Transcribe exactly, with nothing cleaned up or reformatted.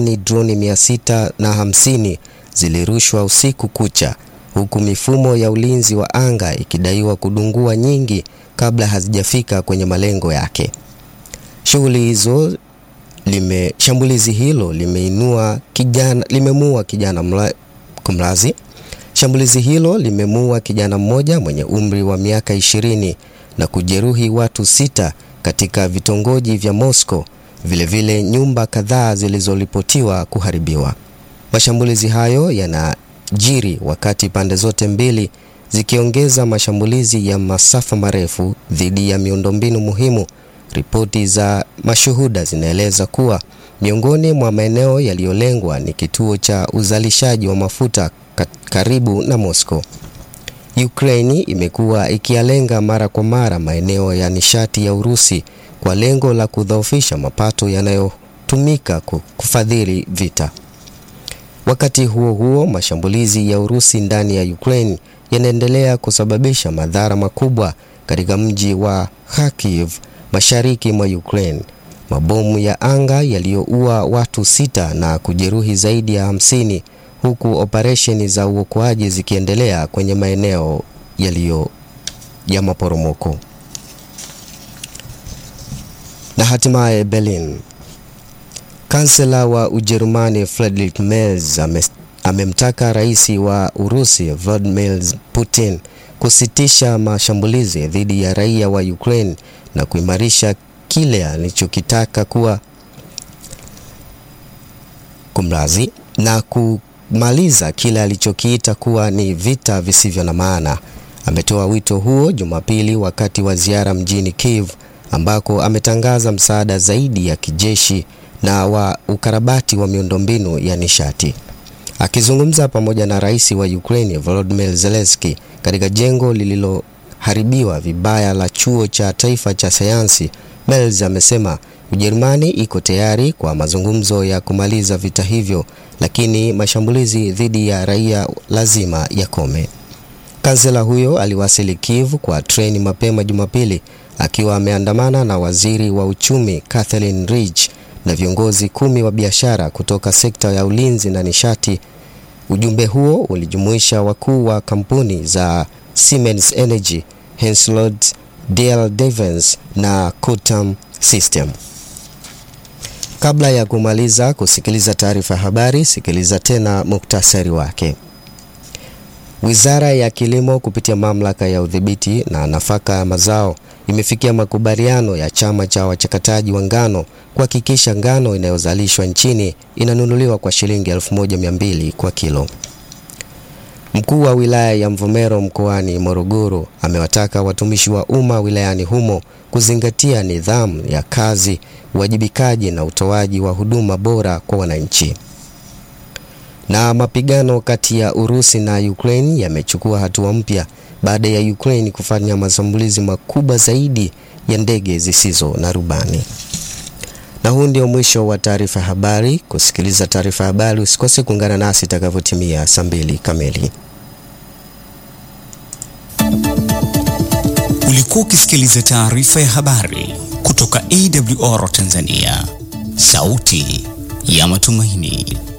takribani droni mia sita na hamsini zilirushwa usiku kucha, huku mifumo ya ulinzi wa anga ikidaiwa kudungua nyingi kabla hazijafika kwenye malengo yake. Shughuli hizo lime shambulizi hilo limeinua kijana limemua kijana mla, kumlazi Shambulizi hilo limemua kijana mmoja mwenye umri wa miaka ishirini na kujeruhi watu sita katika vitongoji vya Moscow. Vile vile nyumba kadhaa zilizoripotiwa kuharibiwa. Mashambulizi hayo yanajiri wakati pande zote mbili zikiongeza mashambulizi ya masafa marefu dhidi ya miundombinu muhimu. Ripoti za mashuhuda zinaeleza kuwa miongoni mwa maeneo yaliyolengwa ni kituo cha uzalishaji wa mafuta karibu na Moscow. Ukraine imekuwa ikialenga mara kwa mara maeneo ya nishati ya Urusi kwa lengo la kudhoofisha mapato yanayotumika kufadhili vita. Wakati huo huo, mashambulizi ya Urusi ndani ya Ukraine yanaendelea kusababisha madhara makubwa katika mji wa Kharkiv, mashariki mwa Ukraine. Mabomu ya anga yaliyoua watu sita na kujeruhi zaidi ya hamsini, huku operesheni za uokoaji zikiendelea kwenye maeneo yaliyo ya maporomoko. Na hatimaye Berlin. Kansela wa Ujerumani Friedrich Merz amemtaka rais wa Urusi Vladimir Putin kusitisha mashambulizi dhidi ya raia wa Ukraine na kuimarisha kile alichokitaka kuwa kumrazi na kumaliza kile alichokiita kuwa ni vita visivyo na maana. Ametoa wito huo Jumapili wakati wa ziara mjini Kiev, ambako ametangaza msaada zaidi ya kijeshi na wa ukarabati wa miundombinu ya nishati. Akizungumza pamoja na rais wa Ukraine Volodymyr Zelensky katika jengo lililoharibiwa vibaya la chuo cha taifa cha sayansi, Merz amesema Ujerumani iko tayari kwa mazungumzo ya kumaliza vita hivyo, lakini mashambulizi dhidi ya raia lazima yakome. Kansela huyo aliwasili Kiev kwa treni mapema Jumapili akiwa ameandamana na waziri wa uchumi Kathleen Ridge na viongozi kumi wa biashara kutoka sekta ya ulinzi na nishati. Ujumbe huo ulijumuisha wakuu wa kampuni za Siemens Energy, Hensoldt, D L Devens na Quantum System. Kabla ya kumaliza kusikiliza taarifa habari, sikiliza tena muktasari wake. Wizara ya Kilimo kupitia mamlaka ya udhibiti na nafaka ya mazao imefikia makubaliano ya chama cha wachakataji wa ngano kuhakikisha ngano inayozalishwa nchini inanunuliwa kwa shilingi elfu moja mia mbili kwa kilo. Mkuu wa wilaya ya Mvomero mkoani Morogoro amewataka watumishi wa umma wilayani humo kuzingatia nidhamu ya kazi, uwajibikaji na utoaji wa huduma bora kwa wananchi. Na mapigano kati ya Urusi na Ukraine yamechukua hatua mpya baada ya Ukraine kufanya mashambulizi makubwa zaidi ya ndege zisizo na rubani. Na huu ndio mwisho wa taarifa habari. Kusikiliza taarifa habari usikose kuungana nasi itakapotimia saa mbili kamili. Ulikuwa ukisikiliza taarifa ya habari kutoka A W R Tanzania, sauti ya matumaini.